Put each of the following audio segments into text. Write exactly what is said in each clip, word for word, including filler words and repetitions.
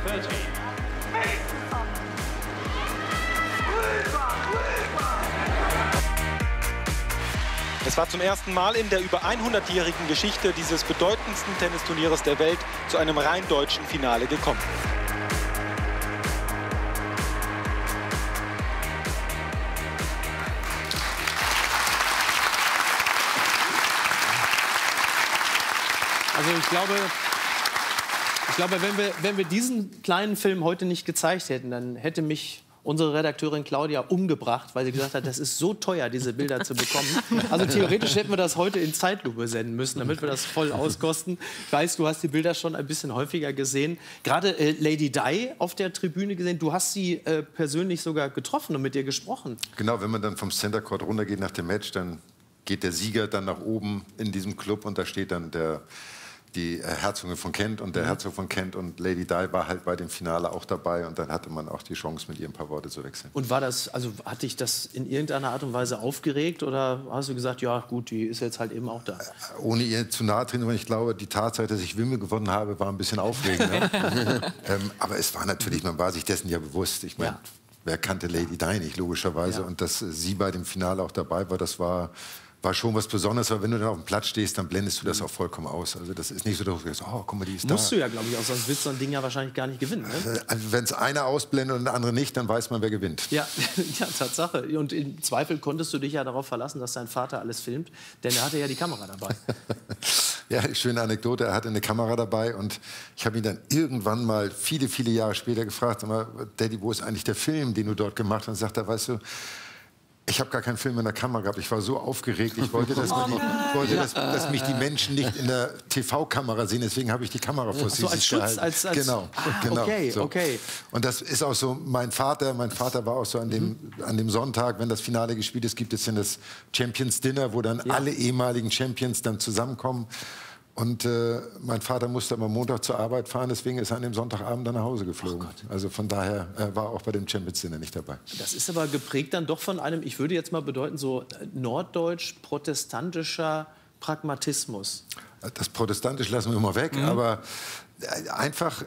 Es war zum ersten Mal in der über hundertjährigen Geschichte dieses bedeutendsten Tennisturnieres der Welt zu einem rein deutschen Finale gekommen. Also ich glaube, ich glaube wenn, wir, wenn wir diesen kleinen Film heute nicht gezeigt hätten, dann hätte mich unsere Redakteurin Claudia umgebracht, weil sie gesagt hat, das ist so teuer, diese Bilder zu bekommen. Also theoretisch hätten wir das heute in Zeitlupe senden müssen, damit wir das voll auskosten. Ich weiß, du hast die Bilder schon ein bisschen häufiger gesehen. Gerade äh, Lady Di auf der Tribüne gesehen. Du hast sie äh, persönlich sogar getroffen und mit ihr gesprochen. Genau, wenn man dann vom Center Court runtergeht nach dem Match, dann geht der Sieger dann nach oben in diesem Club und da steht dann der die Herzogin von Kent und der Herzog von Kent und Lady Di war halt bei dem Finale auch dabei und dann hatte man auch die Chance, mit ihr ein paar Worte zu wechseln. Und war das, also hat dich das in irgendeiner Art und Weise aufgeregt oder hast du gesagt, ja gut, die ist jetzt halt eben auch da? Ohne ihr zu nahe treten, weil ich glaube, die Tatsache, dass ich Wimbledon gewonnen habe, war ein bisschen aufregend. Ne? ähm, aber es war natürlich, man war sich dessen ja bewusst. Ich meine, ja. Wer kannte Lady Di nicht, logischerweise. Ja. Und dass sie bei dem Finale auch dabei war, das war... war schon was Besonderes, aber wenn du dann auf dem Platz stehst, dann blendest du das auch vollkommen aus. Also das ist nicht so, dass du sagst, oh, guck mal, die ist da. Musst du ja, glaube ich, auch, sonst willst du so ein Ding ja wahrscheinlich gar nicht gewinnen. Ne? Also wenn es einer ausblendet und der andere nicht, dann weiß man, wer gewinnt. Ja, ja, Tatsache. Und im Zweifel konntest du dich ja darauf verlassen, dass dein Vater alles filmt, denn er hatte ja die Kamera dabei. Ja, schöne Anekdote, er hatte eine Kamera dabei und ich habe ihn dann irgendwann mal viele, viele Jahre später gefragt, Daddy, wo ist eigentlich der Film, den du dort gemacht hast? Und sagt er, weißt du, ich habe gar keinen Film in der Kamera gehabt. Ich war so aufgeregt. Ich wollte, dass, oh die, wollte dass, dass mich die Menschen nicht in der T V-Kamera sehen. Deswegen habe ich die Kamera vor so als Schutz, als, als genau, ah, genau. Okay, so. okay. Und das ist auch so. Mein Vater, mein Vater war auch so an dem, mhm. an dem Sonntag, wenn das Finale gespielt ist, gibt es dann das Champions Dinner, wo dann ja. alle ehemaligen Champions dann zusammenkommen. Und äh, mein Vater musste am Montag zur Arbeit fahren, deswegen ist er an dem Sonntagabend dann nach Hause geflogen. Oh also von daher äh, war er auch bei dem Champions Dinner nicht dabei. Das ist aber geprägt dann doch von einem, ich würde jetzt mal bedeuten, so norddeutsch-protestantischer Pragmatismus. Das Protestantisch lassen wir mal weg, mhm. aber einfach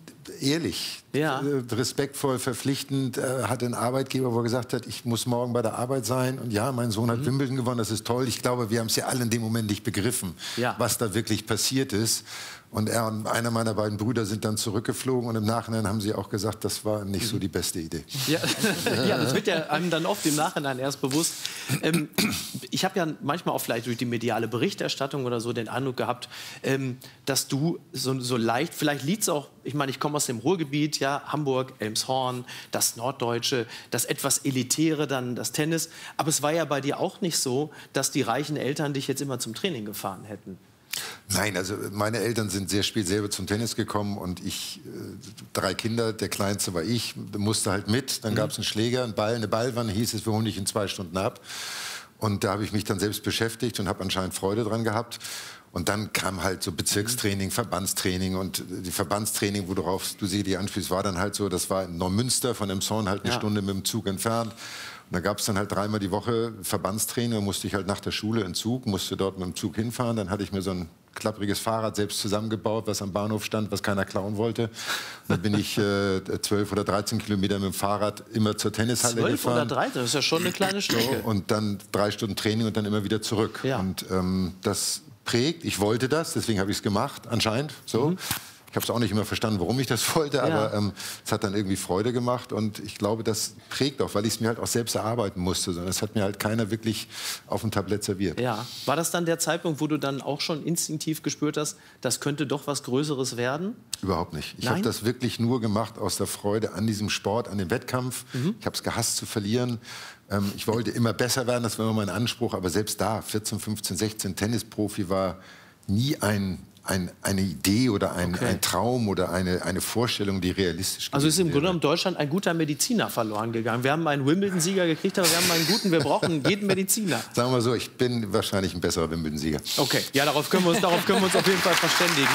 ehrlich, ja. respektvoll, verpflichtend. Er hatte einen Arbeitgeber, wo er gesagt hat, ich muss morgen bei der Arbeit sein. Und ja, mein Sohn hat mhm. Wimbledon gewonnen, das ist toll. Ich glaube, wir haben es ja alle in dem Moment nicht begriffen, ja. was da wirklich passiert ist. Und er und einer meiner beiden Brüder sind dann zurückgeflogen. Und im Nachhinein haben sie auch gesagt, das war nicht so die beste Idee. Ja, ja das wird ja einem dann oft im Nachhinein erst bewusst. Ähm, ich habe ja manchmal auch vielleicht durch die mediale Berichterstattung oder so den Eindruck gehabt, ähm, dass du so, so leicht, vielleicht liegt es auch, ich meine, ich komme aus dem Ruhrgebiet, ja, Hamburg, Elmshorn, das Norddeutsche, das etwas Elitäre, dann das Tennis. Aber es war ja bei dir auch nicht so, dass die reichen Eltern dich jetzt immer zum Training gefahren hätten. Nein, also meine Eltern sind sehr spät selber zum Tennis gekommen und ich, äh, drei Kinder, der Kleinste war ich, musste halt mit. Dann mhm. gab es einen Schläger, einen Ball, eine Ballwanne, hieß es, wir holen dich in zwei Stunden ab. Und da habe ich mich dann selbst beschäftigt und habe anscheinend Freude dran gehabt. Und dann kam halt so Bezirkstraining, Verbandstraining und die Verbandstraining, worauf du sie die anspielst, war dann halt so, das war in Neumünster von Emshorn halt eine ja. Stunde mit dem Zug entfernt. Und da gab es dann halt dreimal die Woche Verbandstraining, da musste ich halt nach der Schule in Zug, musste dort mit dem Zug hinfahren. Dann hatte ich mir so ein klappriges Fahrrad selbst zusammengebaut, was am Bahnhof stand, was keiner klauen wollte. Und dann bin ich äh, zwölf oder dreizehn Kilometer mit dem Fahrrad immer zur Tennishalle gefahren. zwölf oder dreizehn, das ist ja schon eine kleine Strecke. Und dann drei Stunden Training und dann immer wieder zurück. Ja. Und ähm, das prägt, ich wollte das, deswegen habe ich es gemacht, anscheinend so. Mhm. Ich habe es auch nicht immer verstanden, warum ich das wollte, aber ja. ähm, es hat dann irgendwie Freude gemacht und ich glaube, das prägt auch, weil ich es mir halt auch selbst erarbeiten musste. Sondern das hat mir halt keiner wirklich auf dem Tablett serviert. Ja. War das dann der Zeitpunkt, wo du dann auch schon instinktiv gespürt hast, das könnte doch was Größeres werden? Überhaupt nicht. Ich habe das wirklich nur gemacht aus der Freude an diesem Sport, an dem Wettkampf. Mhm. Ich habe es gehasst zu verlieren. Ähm, ich wollte immer besser werden, das war immer mein Anspruch. Aber selbst da, vierzehn, fünfzehn, sechzehn, Tennisprofi war nie ein... Ein, eine Idee oder ein, okay. ein Traum oder eine, eine Vorstellung, die realistisch ist. Also ist im Grunde genommen Deutschland ein guter Mediziner verloren gegangen. Wir haben einen Wimbledon-Sieger gekriegt, aber wir haben einen guten, wir brauchen jeden Mediziner. Sagen wir so, ich bin wahrscheinlich ein besserer Wimbledon-Sieger. Okay, ja, darauf können wir uns, darauf können wir uns auf jeden Fall verständigen.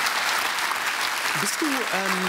Bist du ähm,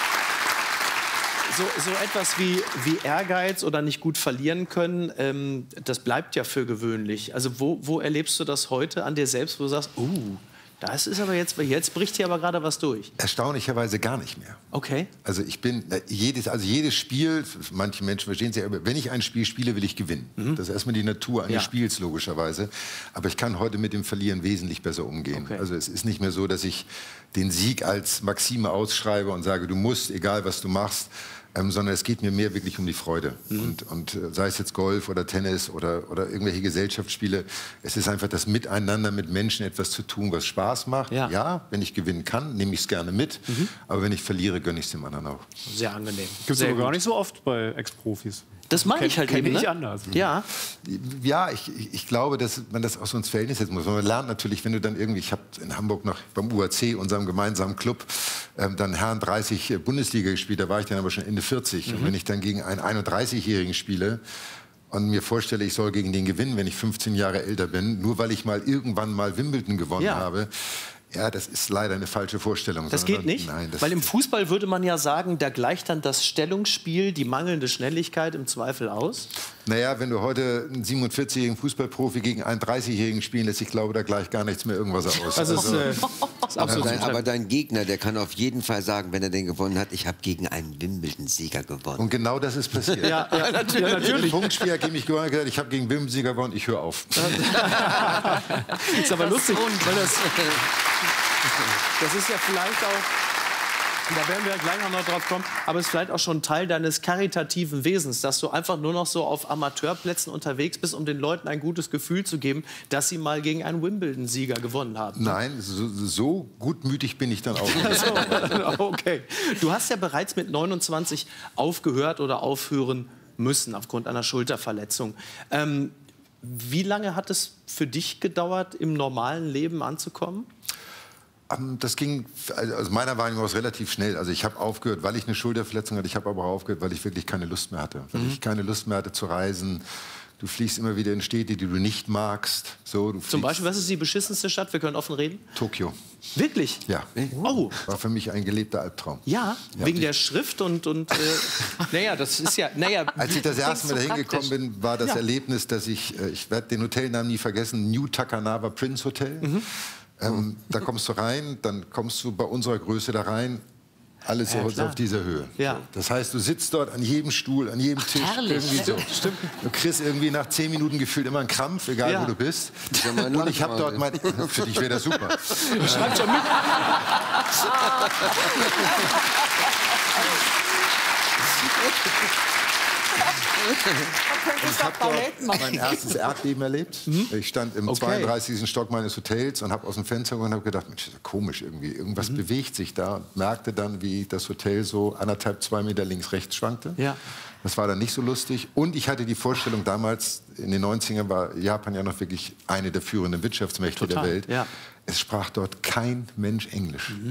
so, so etwas wie, wie Ehrgeiz oder nicht gut verlieren können, ähm, das bleibt ja für gewöhnlich. Also wo, wo erlebst du das heute an dir selbst, wo du sagst, uh, Das ist aber jetzt, jetzt bricht hier aber gerade was durch. Erstaunlicherweise gar nicht mehr. Okay. Also ich bin, jedes, also jedes Spiel, manche Menschen verstehen es ja, aber wenn ich ein Spiel spiele, will ich gewinnen. Mhm. Das ist erstmal die Natur eines ja. Spiels, logischerweise. Aber ich kann heute mit dem Verlieren wesentlich besser umgehen. Okay. Also es ist nicht mehr so, dass ich den Sieg als Maxime ausschreibe und sage, du musst, egal was du machst, Ähm, sondern es geht mir mehr wirklich um die Freude. Mhm. Und, und äh, sei es jetzt Golf oder Tennis oder, oder irgendwelche Gesellschaftsspiele, es ist einfach das Miteinander mit Menschen etwas zu tun, was Spaß macht. Ja, ja, wenn ich gewinnen kann, nehme ich es gerne mit, mhm. aber wenn ich verliere, gönne ich es dem anderen auch. Sehr angenehm. Gibt es aber gar nicht so oft bei Ex-Profis. Das meine ich halt eben, nicht ne? anders. Ja, ja ich, ich glaube, dass man das auch so ins Verhältnis setzen muss. Man lernt natürlich, wenn du dann irgendwie, ich habe in Hamburg noch beim U A C, unserem gemeinsamen Club, ähm, dann Herren dreißig Bundesliga gespielt, da war ich dann aber schon Ende vierzig. Mhm. Und wenn ich dann gegen einen einunddreißigjährigen spiele und mir vorstelle, ich soll gegen den gewinnen, wenn ich fünfzehn Jahre älter bin, nur weil ich mal irgendwann mal Wimbledon gewonnen ja. habe, ja, das ist leider eine falsche Vorstellung. Das geht nicht? Nein, das weil im Fußball würde man ja sagen, da gleicht dann das Stellungsspiel, die mangelnde Schnelligkeit im Zweifel aus. Naja, wenn du heute einen siebenundvierzigjährigen Fußballprofi gegen einen dreißigjährigen spielen lässt, ich glaube, da gleicht gar nichts mehr irgendwas aus. Das ist, also, äh, ist aber, dein, aber dein Gegner, der kann auf jeden Fall sagen, wenn er den gewonnen hat, ich habe gegen einen Wimbledon-Sieger gewonnen. Und genau das ist passiert. ja, ja, natürlich. Ja, natürlich. Punktspieler gegen mich gewonnen hat gesagt, ich habe gegen Wimbledon-Sieger gewonnen, ich höre auf. Ist aber lustig, weil das, das ist ja vielleicht auch... Da werden wir ja gleich noch drauf kommen. Aber es ist vielleicht auch schon Teil deines karitativen Wesens, dass du einfach nur noch so auf Amateurplätzen unterwegs bist, um den Leuten ein gutes Gefühl zu geben, dass sie mal gegen einen Wimbledon-Sieger gewonnen haben. Nein, so, so gutmütig bin ich dann auch nicht. So, okay. Du hast ja bereits mit neunundzwanzig aufgehört oder aufhören müssen aufgrund einer Schulterverletzung. Ähm, wie lange hat es für dich gedauert, im normalen Leben anzukommen? Das ging, also meiner Wahrnehmung aus, relativ schnell. Also ich habe aufgehört, weil ich eine Schulterverletzung hatte. Ich habe aber auch aufgehört, weil ich wirklich keine Lust mehr hatte. Weil mhm. ich keine Lust mehr hatte zu reisen. Du fliegst immer wieder in Städte, die du nicht magst. So, du Zum Beispiel, was ist die beschissenste Stadt? Wir können offen reden. Tokio. Wirklich? Ja. Oh. War für mich ein gelebter Albtraum. Ja, ja. Wegen der Schrift und... und äh, naja, das ist ja... Naja, als ich das erste Mal so dahin gekommen bin, war das ja. Erlebnis, dass ich... Ich werde den Hotelnamen nie vergessen. New Takanawa Prince Hotel. Mhm. Ähm, da kommst du rein, dann kommst du bei unserer Größe da rein, alles ja, auf, auf dieser Höhe. Ja. Das heißt, du sitzt dort an jedem Stuhl, an jedem Tisch. Herrlich. Irgendwie so. Stimmt. Du kriegst irgendwie nach zehn Minuten gefühlt immer einen Krampf, egal ja. wo du bist. Und ich habe dort mein... Für dich wäre das super. Schreibt schon mit. Ich habe dort mein erstes Erdbeben erlebt. Mhm. Ich stand im okay. zweiunddreißigsten Stock meines Hotels und habe aus dem Fenster geguckt und habe gedacht, Mensch, das ist ja komisch irgendwie. Irgendwas mhm. bewegt sich da. Und merkte dann, wie das Hotel so anderthalb, zwei Meter links, rechts schwankte. Ja. Das war dann nicht so lustig. Und ich hatte die Vorstellung, damals in den neunzigern war Japan ja noch wirklich eine der führenden Wirtschaftsmächte Total. der Welt. Ja. Es sprach dort kein Mensch Englisch. Mhm.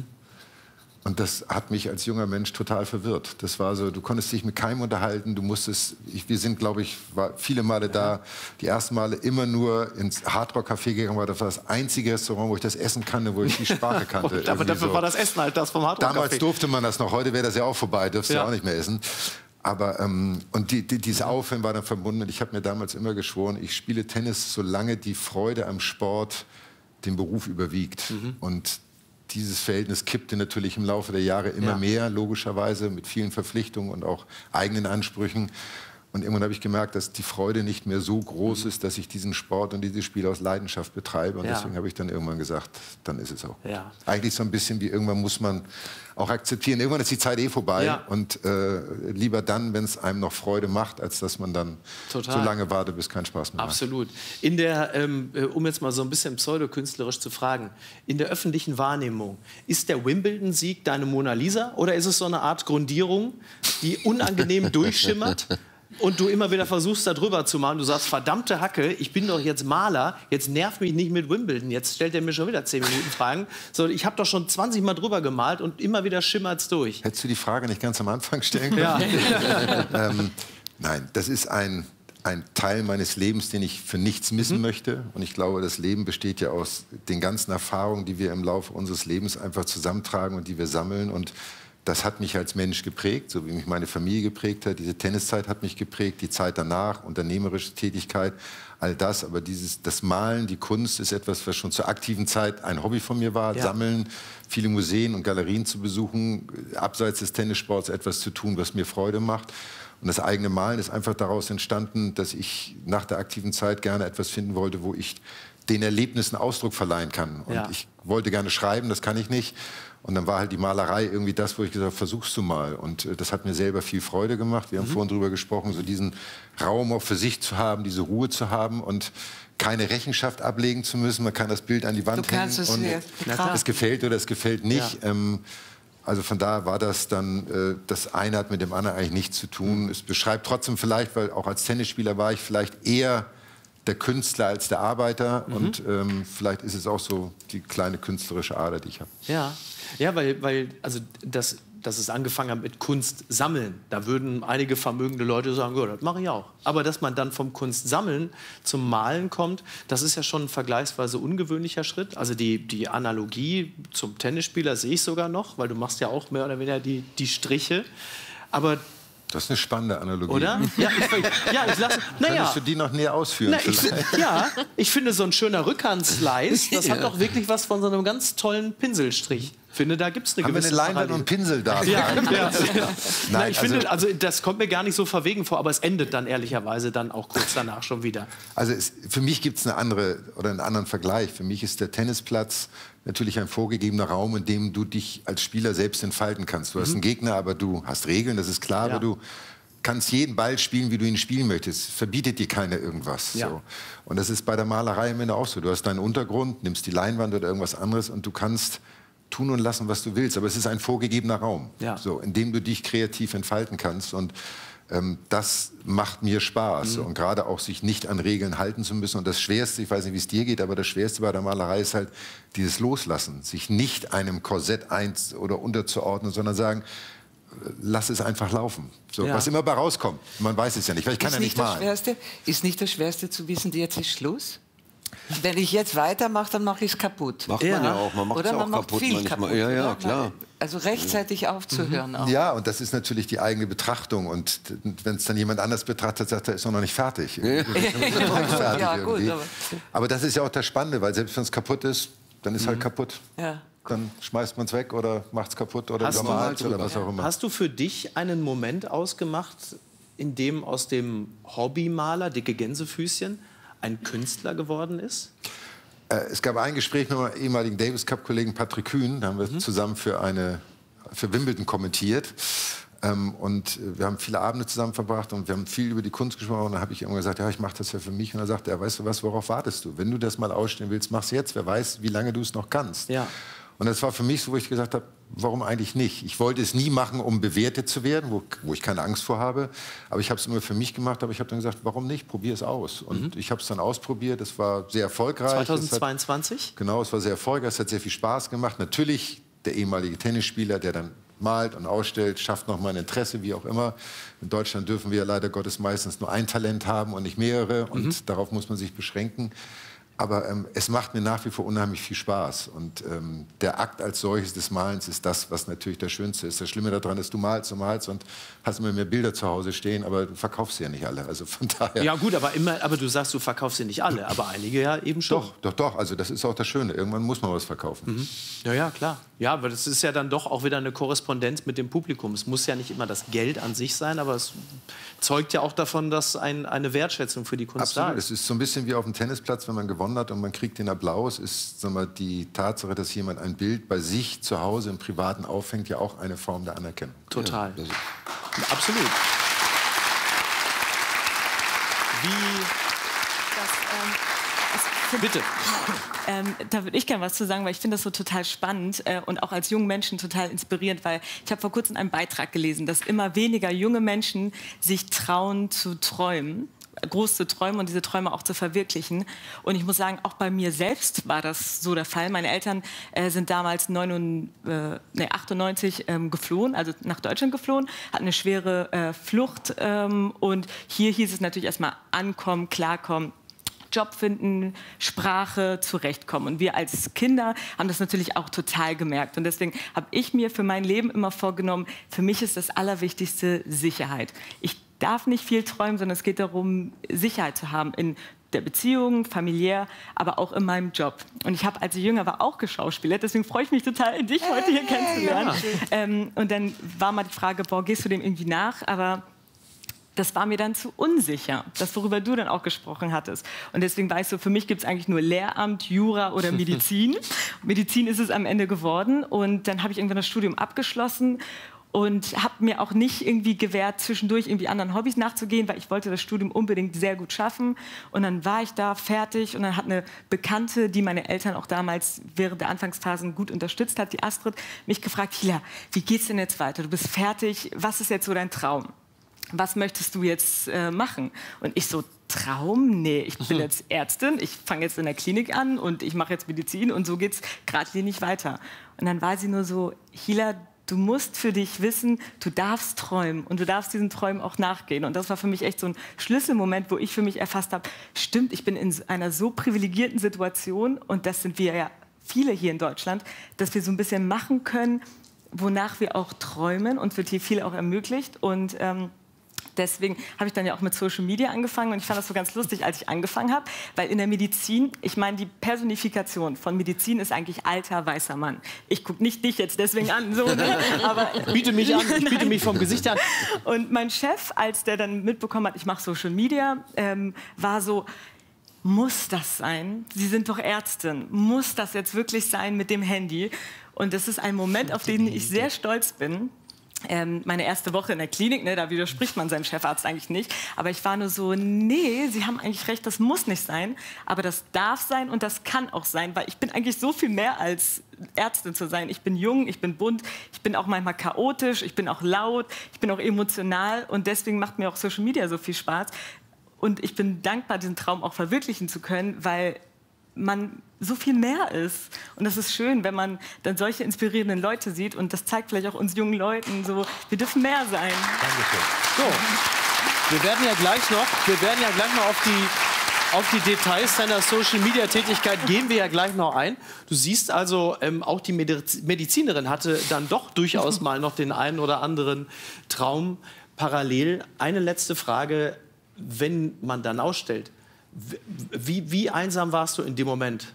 Und das hat mich als junger Mensch total verwirrt. Das war so, du konntest dich mit keinem unterhalten, du musstest, ich, wir sind, glaube ich, war viele Male da, die ersten Male immer nur ins Hardrock-Café gegangen, war das war das einzige Restaurant, wo ich das essen kannte, wo ich die Sprache kannte. Aber dafür so. War das Essen halt das vom Hardrock-Café. Damals durfte man das noch, heute wäre das ja auch vorbei, dürfst du ja. ja auch nicht mehr essen. Aber, ähm, und die, die, dieses Aufhören war dann verbunden, und ich habe mir damals immer geschworen, ich spiele Tennis, solange die Freude am Sport den Beruf überwiegt. Mhm. Und dieses Verhältnis kippte natürlich im Laufe der Jahre immer ja. mehr, logischerweise, mit vielen Verpflichtungen und auch eigenen Ansprüchen. Und irgendwann habe ich gemerkt, dass die Freude nicht mehr so groß mhm. ist, dass ich diesen Sport und dieses Spiel aus Leidenschaft betreibe. Und ja. deswegen habe ich dann irgendwann gesagt, dann ist es auch. Ja. Eigentlich so ein bisschen wie, irgendwann muss man auch akzeptieren. Irgendwann ist die Zeit eh vorbei. Ja. Und äh, lieber dann, wenn es einem noch Freude macht, als dass man dann Total. so lange wartet, bis kein Spaß mehr macht. Absolut. In der, ähm, um jetzt mal so ein bisschen pseudokünstlerisch zu fragen, in der öffentlichen Wahrnehmung, ist der Wimbledon-Sieg deine Mona Lisa oder ist es so eine Art Grundierung, die unangenehm durchschimmert? Und du immer wieder versuchst, da drüber zu machen. Du sagst, verdammte Hacke, ich bin doch jetzt Maler, jetzt nervt mich nicht mit Wimbledon. Jetzt stellt er mir schon wieder zehn Minuten Fragen. So, ich habe doch schon zwanzig Mal drüber gemalt und immer wieder schimmert's durch. Hättest du die Frage nicht ganz am Anfang stellen können? Ja. ähm, nein, das ist ein, ein Teil meines Lebens, den ich für nichts missen mhm. möchte. Und ich glaube, das Leben besteht ja aus den ganzen Erfahrungen, die wir im Laufe unseres Lebens einfach zusammentragen und die wir sammeln. Und das hat mich als Mensch geprägt, so wie mich meine Familie geprägt hat. Diese Tenniszeit hat mich geprägt, die Zeit danach, unternehmerische Tätigkeit, all das. Aber dieses, das Malen, die Kunst ist etwas, was schon zur aktiven Zeit ein Hobby von mir war. Ja. Sammeln, viele Museen und Galerien zu besuchen, abseits des Tennissports etwas zu tun, was mir Freude macht. Und das eigene Malen ist einfach daraus entstanden, dass ich nach der aktiven Zeit gerne etwas finden wollte, wo ich den Erlebnissen Ausdruck verleihen kann. Und ja. ich wollte gerne schreiben, das kann ich nicht. Und dann war halt die Malerei irgendwie das, wo ich gesagt habe, versuchst du mal. Und äh, das hat mir selber viel Freude gemacht. Wir haben mhm. vorhin drüber gesprochen, so diesen Raum auch für sich zu haben, diese Ruhe zu haben und keine Rechenschaft ablegen zu müssen. Man kann das Bild an die Wand du hängen es und es gefällt oder es gefällt nicht. Ja. Ähm, also von daher war das dann, äh, das eine hat mit dem anderen eigentlich nichts zu tun. Es beschreibt trotzdem vielleicht, weil auch als Tennisspieler war ich vielleicht eher der Künstler als der Arbeiter. Mhm. Und ähm, vielleicht ist es auch so die kleine künstlerische Ader, die ich habe. Ja, ja, weil, weil also das, dass es angefangen hat mit Kunst sammeln, da würden einige vermögende Leute sagen, ja, das mache ich auch. Aber dass man dann vom Kunstsammeln zum Malen kommt, das ist ja schon ein vergleichsweise ungewöhnlicher Schritt. Also die, die Analogie zum Tennisspieler sehe ich sogar noch, weil du machst ja auch mehr oder weniger die, die Striche. Aber das ist eine spannende Analogie. Oder? Ja, ich, ja, ich lasse. Naja. Könntest du die noch näher ausführen? Na, ich, ja, ich finde, so ein schöner Rückhandslice, das hat doch wirklich was von so einem ganz tollen Pinselstrich. Ich finde, da gibt es eine Haben gewisse wir eine Leinwand und Pinsel da? Ja, ja, ja. Nein, Nein, ich also, finde, also das kommt mir gar nicht so verwegen vor, aber es endet dann ehrlicherweise dann auch kurz danach schon wieder. Also es, für mich gibt es eine andere oder einen anderen Vergleich. Für mich ist der Tennisplatz natürlich ein vorgegebener Raum, in dem du dich als Spieler selbst entfalten kannst. Du hast einen Gegner, aber du hast Regeln, das ist klar, ja. aber du kannst jeden Ball spielen, wie du ihn spielen möchtest. Verbietet dir keiner irgendwas. Ja. So. Und das ist bei der Malerei am Ende auch so. Du hast deinen Untergrund, nimmst die Leinwand oder irgendwas anderes und du kannst tun und lassen, was du willst. Aber es ist ein vorgegebener Raum, ja. so, in dem du dich kreativ entfalten kannst. Und ähm, das macht mir Spaß. Mhm. Und gerade auch sich nicht an Regeln halten zu müssen. Und das Schwerste, ich weiß nicht, wie es dir geht, aber das Schwerste bei der Malerei ist halt dieses Loslassen. Sich nicht einem Korsett ein- oder unterzuordnen, sondern sagen, lass es einfach laufen. So, ja. Was immer bei rauskommt. Man weiß es ja nicht, weil ich kann ist ja nicht, nicht malen. Schwerste, ist nicht das Schwerste zu wissen, jetzt ist Schluss? Wenn ich jetzt weitermache, dann mache ich es kaputt. Macht ja. man ja auch. Man macht es auch man macht kaputt. Viel kaputt. Ja, ja, klar. Also rechtzeitig aufzuhören mhm. auch. Ja, und das ist natürlich die eigene Betrachtung. Und wenn es dann jemand anders betrachtet, sagt er, ist noch nicht fertig. Ja. Ist noch nicht fertig ja, gut, aber, aber das ist ja auch das Spannende, weil selbst wenn es kaputt ist, dann ist mhm. halt kaputt. Ja. Dann schmeißt man es weg oder macht es kaputt oder übermalt oder was auch immer. Hast du für dich einen Moment ausgemacht, in dem aus dem Hobbymaler, dicke Gänsefüßchen, ein Künstler geworden ist? Äh, es gab ein Gespräch mit meinem ehemaligen Davis-Cup-Kollegen Patrick Kühn. Da haben wir mhm. zusammen für, eine, für Wimbledon kommentiert. Ähm, und wir haben viele Abende zusammen verbracht und wir haben viel über die Kunst gesprochen. Und dann habe ich irgendwann gesagt, ja, ich mache das ja für mich. Und dann sagte er, weißt du was, worauf wartest du? Wenn du das mal ausstellen willst, mach's jetzt. Wer weiß, wie lange du es noch kannst. Ja. Und das war für mich so, wo ich gesagt habe, warum eigentlich nicht? Ich wollte es nie machen, um bewertet zu werden, wo, wo ich keine Angst vor habe. Aber ich habe es immer für mich gemacht. Aber ich habe dann gesagt, warum nicht? Probier es aus. Und mhm. ich habe es dann ausprobiert. Es war sehr erfolgreich. zweitausendzweiundzwanzig? Hat, genau, es war sehr erfolgreich. Es hat sehr viel Spaß gemacht. Natürlich der ehemalige Tennisspieler, der dann malt und ausstellt, schafft noch mal ein Interesse, wie auch immer. In Deutschland dürfen wir leider Gottes meistens nur ein Talent haben und nicht mehrere. Und mhm. darauf muss man sich beschränken. Aber ähm, es macht mir nach wie vor unheimlich viel Spaß. Und ähm, der Akt als solches des Malens ist das, was natürlich das Schönste ist. Das Schlimme daran ist, du malst und malst und hast immer mehr Bilder zu Hause stehen, aber du verkaufst sie ja nicht alle. Also von daher. Ja gut, aber, immer, aber du sagst, du verkaufst sie nicht alle, aber einige ja eben schon. Doch, doch, doch. Also das ist auch das Schöne. Irgendwann muss man was verkaufen. Mhm. Ja, ja, klar. Ja, aber das ist ja dann doch auch wieder eine Korrespondenz mit dem Publikum. Es muss ja nicht immer das Geld an sich sein, aber es zeugt ja auch davon, dass ein, eine Wertschätzung für die Kunst Absolut. da ist. Es ist so ein bisschen wie auf dem Tennisplatz, wenn man gewonnen hat und man kriegt den Applaus, ist sagen wir, die Tatsache, dass jemand ein Bild bei sich zu Hause im Privaten auffängt, ja auch eine Form der Anerkennung. Total. Ja, absolut. Wie... Das, ähm, das Bitte. Ähm, da würde ich gerne was zu sagen, weil ich finde das so total spannend äh, und auch als jungen Menschen total inspirierend, weil ich habe vor kurzem einen Beitrag gelesen, dass immer weniger junge Menschen sich trauen zu träumen, groß zu träumen und diese Träume auch zu verwirklichen. Und ich muss sagen, auch bei mir selbst war das so der Fall. Meine Eltern äh, sind damals neun, äh, nee, achtundneunzig ähm, geflohen, also nach Deutschland geflohen, hatten eine schwere äh, Flucht ähm, und hier hieß es natürlich erstmal ankommen, klarkommen, Job finden, Sprache, zurechtkommen. Und wir als Kinder haben das natürlich auch total gemerkt. Und deswegen habe ich mir für mein Leben immer vorgenommen, für mich ist das Allerwichtigste Sicherheit. Ich darf nicht viel träumen, sondern es geht darum, Sicherheit zu haben in der Beziehung, familiär, aber auch in meinem Job. Und ich habe, als ich jünger war, auch geschauspielert. Deswegen freue ich mich total, dich heute hier kennenzulernen. Ja. Ähm, und dann war mal die Frage, boah, gehst du dem irgendwie nach? Aber das war mir dann zu unsicher, das, worüber du dann auch gesprochen hattest. Und deswegen war ich so, für mich gibt es eigentlich nur Lehramt, Jura oder Medizin. Medizin ist es am Ende geworden. Und dann habe ich irgendwann das Studium abgeschlossen und habe mir auch nicht irgendwie gewehrt, zwischendurch irgendwie anderen Hobbys nachzugehen, weil ich wollte das Studium unbedingt sehr gut schaffen. Und dann war ich da fertig und dann hat eine Bekannte, die meine Eltern auch damals während der Anfangsphasen gut unterstützt hat, die Astrid, mich gefragt, Hila, wie geht's denn jetzt weiter? Du bist fertig, was ist jetzt so dein Traum? Was möchtest du jetzt äh, machen? Und ich so, Traum? Nee, ich bin jetzt Ärztin, ich fange jetzt in der Klinik an und ich mache jetzt Medizin und so geht's geradlinig weiter. Und dann war sie nur so, Hila, du musst für dich wissen, du darfst träumen und du darfst diesen Träumen auch nachgehen. Und das war für mich echt so ein Schlüsselmoment, wo ich für mich erfasst habe, stimmt, ich bin in einer so privilegierten Situation und das sind wir ja viele hier in Deutschland, dass wir so ein bisschen machen können, wonach wir auch träumen und wird hier viel auch ermöglicht. Und ähm, deswegen habe ich dann ja auch mit Social Media angefangen und ich fand das so ganz lustig, als ich angefangen habe, weil in der Medizin, ich meine, die Personifikation von Medizin ist eigentlich alter, weißer Mann. Ich gucke nicht dich jetzt deswegen an, so, ne? Aber biete mich an, ich biete mich vom Gesicht an. Und mein Chef, als der dann mitbekommen hat, ich mache Social Media, ähm, war so, muss das sein? Sie sind doch Ärztin. Muss das jetzt wirklich sein mit dem Handy? Und das ist ein Moment, auf den ich sehr stolz bin. Ähm, meine erste Woche in der Klinik, ne, da widerspricht man seinem Chefarzt eigentlich nicht. Aber ich war nur so, nee, Sie haben eigentlich recht, das muss nicht sein. Aber das darf sein und das kann auch sein, weil ich bin eigentlich so viel mehr als Ärztin zu sein. Ich bin jung, ich bin bunt, ich bin auch manchmal chaotisch, ich bin auch laut, ich bin auch emotional. Und deswegen macht mir auch Social Media so viel Spaß. Und ich bin dankbar, diesen Traum auch verwirklichen zu können, weil man so viel mehr ist. Und das ist schön, wenn man dann solche inspirierenden Leute sieht. Und das zeigt vielleicht auch uns jungen Leuten, so, wir dürfen mehr sein. Dankeschön. So, wir werden ja gleich noch, wir werden ja gleich noch auf die, auf die Details deiner Social-Media-Tätigkeit gehen wir ja gleich noch ein. Du siehst also, ähm, auch die Medizinerin hatte dann doch durchaus mal noch den einen oder anderen Traum parallel. Eine letzte Frage, wenn man dann ausstellt, Wie, wie einsam warst du in dem Moment?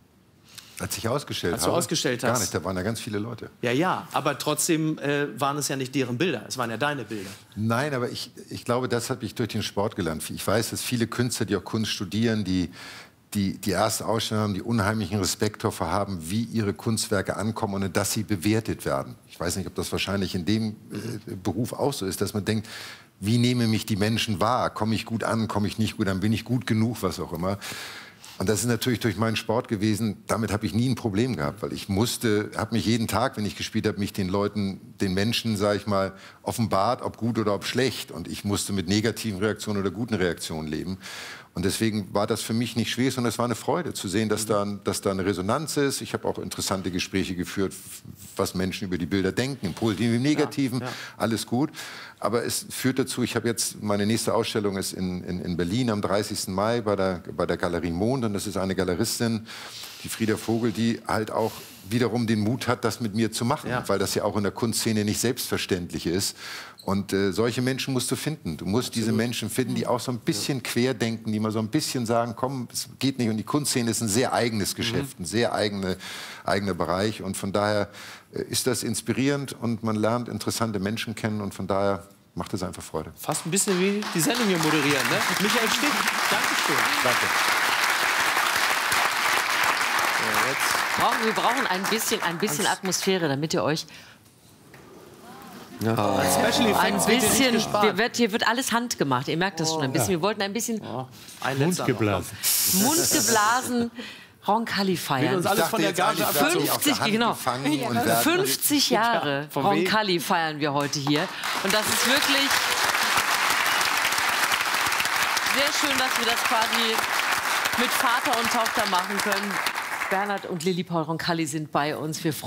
Als ich ausgestellt Als du habe? ausgestellt hast? Gar nicht, da waren ja ganz viele Leute. Ja, ja, aber trotzdem äh, waren es ja nicht deren Bilder, es waren ja deine Bilder. Nein, aber ich, ich glaube, das habe ich durch den Sport gelernt. Ich weiß, dass viele Künstler, die auch Kunst studieren, die die, die erste Ausstellung haben, die unheimlichen Respekt davor haben, wie ihre Kunstwerke ankommen und dass sie bewertet werden. Ich weiß nicht, ob das wahrscheinlich in dem äh, Beruf auch so ist, dass man denkt, wie nehmen mich die Menschen wahr? Komme ich gut an, komme ich nicht gut an, bin ich gut genug, was auch immer. Und das ist natürlich durch meinen Sport gewesen, damit habe ich nie ein Problem gehabt, weil ich musste, habe mich jeden Tag, wenn ich gespielt habe, mich den Leuten, den Menschen, sage ich mal, offenbart, ob gut oder ob schlecht. Und ich musste mit negativen Reaktionen oder guten Reaktionen leben. Und deswegen war das für mich nicht schwer, sondern es war eine Freude zu sehen, dass da, dass da eine Resonanz ist. Ich habe auch interessante Gespräche geführt, was Menschen über die Bilder denken, im Positiven, im Negativen, ja, ja. Alles gut. Aber es führt dazu, ich habe jetzt, meine nächste Ausstellung ist in, in, in Berlin am dreißigsten Mai bei der, bei der Galerie Mond. Und das ist eine Galeristin, die Frieda Vogel, die halt auch wiederum den Mut hat, das mit mir zu machen. Ja. Weil das ja auch in der Kunstszene nicht selbstverständlich ist. Und äh, solche Menschen musst du finden. Du musst Absolut. diese Menschen finden, die auch so ein bisschen ja. querdenken, die mal so ein bisschen sagen, komm, es geht nicht. Und die Kunstszene ist ein sehr eigenes Geschäft, mhm. ein sehr eigene, eigener Bereich. Und von daher äh, ist das inspirierend und man lernt interessante Menschen kennen. Und von daher macht es einfach Freude. Fast ein bisschen wie die Sendung hier moderieren, ne? Michael Stick, Dankeschön. Danke. So, jetzt brauchen, wir brauchen ein bisschen, ein bisschen Atmosphäre, damit ihr euch... Ja. Oh. Ein bisschen, hier wird, hier wird alles handgemacht, ihr merkt das schon ein bisschen. Wir wollten ein bisschen oh. ein Mund geblasen. Mund geblasen, Roncalli feiern. Uns alles von der Gage fünfzig, genau. Ja. fünfzig Jahre ja, Roncalli feiern wir heute hier. Und das ist wirklich sehr schön, dass wir das quasi mit Vater und Tochter machen können. Bernhard und Lilli Paul Roncalli sind bei uns. Wir freuen